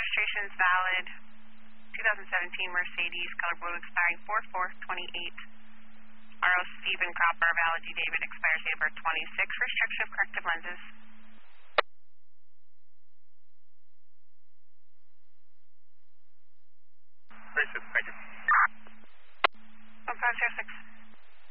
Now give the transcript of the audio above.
registration is valid. 2017 Mercedes, color blue, expiring 4/4/28. RO Stephen Cropper, valid D. David, expires April 26. Restriction of corrective lenses. Thank you. 1506.